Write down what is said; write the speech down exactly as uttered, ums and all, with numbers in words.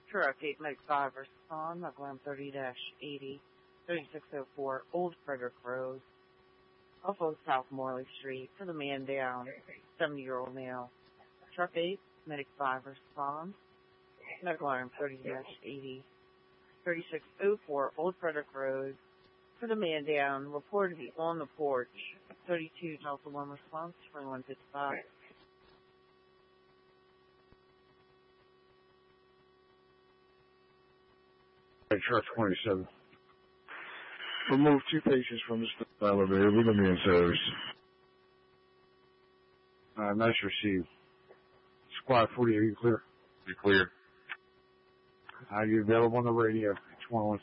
Truck eight ninety-five respond, Glam thirty eighty, thirty-six oh four, Old Frederick Road, off of South Morley Street, for the man down, seventy-year-old male. Truck eight ninety-five respond, Glam thirty eighty, thirty-six oh four, Old Frederick Road, for the man down, reported to be on the porch, thirty-two Delta one response, twenty-one fifty-five. Truck twenty-seven. Remove two patients from the elevator. We're going to be in service. Uh, nice receive. Squad forty, are you clear? Be clear. Are you available on the radio? twenty-one